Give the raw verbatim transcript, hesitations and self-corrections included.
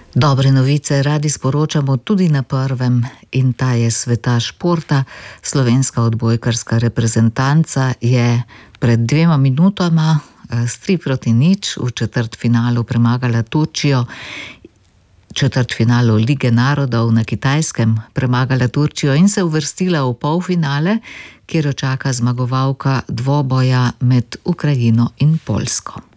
Dobre novice radi sporočamo tudi na prvem in ta je sveta športa. Slovenska odbojkarska reprezentanca je pred dvema minutama s tri proti nič v četrtfinalu premagala Turčijo. Četrtfinalu Lige narodov na Kitajskem premagala Turčijo in se uvrstila v polfinale, kjer jo čaka zmagovalka dvoboja med Ukrajino in Poljsko.